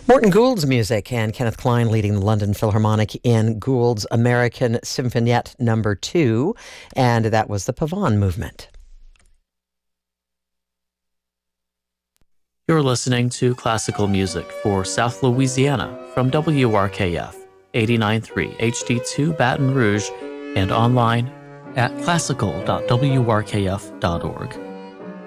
Morton Gould's music and Kenneth Klein leading the London Philharmonic in Gould's American Symphoniette No. 2, and that was the Pavane movement. You're listening to classical music for South Louisiana from WRKF 89.3 HD2 Baton Rouge and online at classical.wrkf.org.